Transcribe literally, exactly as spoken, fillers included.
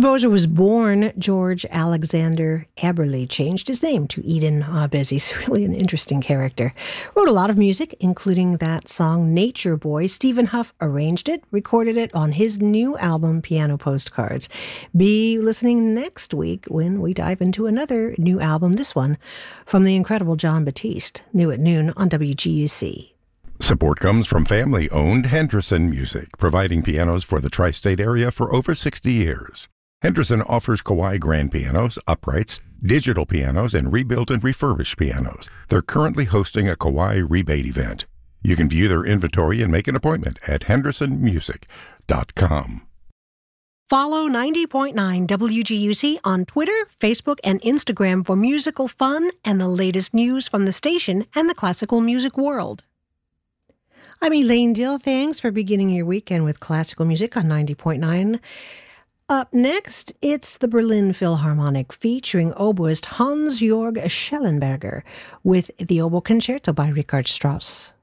composer was born George Alexander Eberly, changed his name to Eden Ahbez. He's really an interesting character. Wrote a lot of music, including that song Nature Boy. Stephen Huff arranged it, recorded it on his new album, Piano Postcards. Be listening next week when we dive into another new album, this one from the incredible Jon Batiste, new at noon on W G U C. Support comes from family-owned Henderson Music, providing pianos for the tri-state area for over sixty years. Henderson offers Kawai grand pianos, uprights, digital pianos, and rebuilt and refurbished pianos. They're currently hosting a Kawai rebate event. You can view their inventory and make an appointment at henderson music dot com. Follow ninety point nine W G U C on Twitter, Facebook, and Instagram for musical fun and the latest news from the station and the classical music world. I'm Elaine Dill. Thanks for beginning your weekend with classical music on ninety point nine. Up next, it's the Berlin Philharmonic featuring oboist Hans-Jörg Schellenberger with the Oboe Concerto by Richard Strauss.